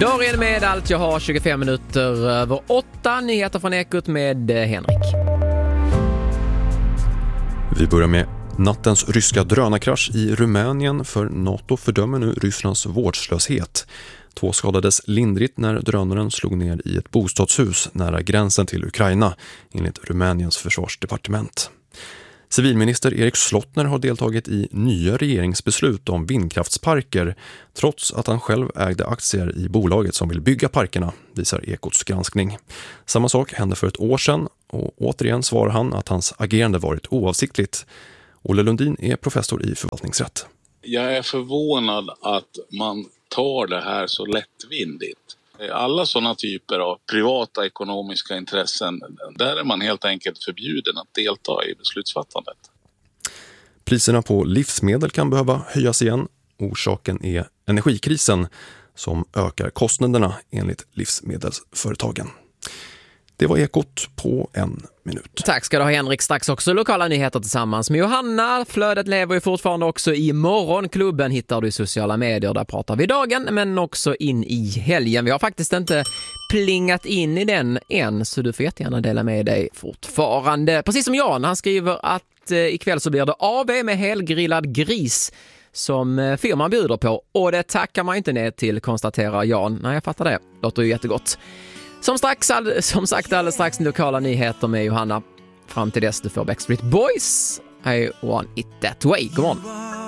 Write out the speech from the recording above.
Dagen med allt jag har 25 minuter över 8. Nyheter från Ekot med Henrik. Vi börjar med nattens ryska drönarkrasch i Rumänien, för NATO fördömer nu Rysslands vårdslöshet. 2 skadades lindrigt när drönaren slog ner i ett bostadshus nära gränsen till Ukraina, enligt Rumäniens försvarsdepartement. Civilminister Erik Slottner har deltagit i nya regeringsbeslut om vindkraftsparker, trots att han själv ägde aktier i bolaget som vill bygga parkerna, visar Ekots granskning. Samma sak hände för ett år sedan, och återigen svarar han att hans agerande varit oavsiktligt. Olle Lundin är professor i förvaltningsrätt. Jag är förvånad att man tar det här så lättvindigt. Alla sådana typer av privata ekonomiska intressen, där är man helt enkelt förbjuden att delta i beslutsfattandet. Priserna på livsmedel kan behöva höjas igen. Orsaken är energikrisen som ökar kostnaderna enligt livsmedelsföretagen. Det var Ekot på 1 minut. Tack ska du ha, Henrik. Strax också lokala nyheter tillsammans med Johanna. Flödet lever ju fortfarande också i morgonklubben. Hittar du i sociala medier. Där pratar vi dagen, men också in i helgen. Vi har faktiskt inte plingat in i den än, så du får jättegärna dela med dig fortfarande. Precis som Jan, han skriver att ikväll så blir det AV med helgrillad gris som firman bjuder på. Och det tackar man inte ner till, konstaterar Jan. Nej, jag fattar det. Låter ju jättegott. Som sagt alldeles strax lokala nyheter med Johanna. Fram till dess du får Backstreet Boys, I Want It That Way. God morgon.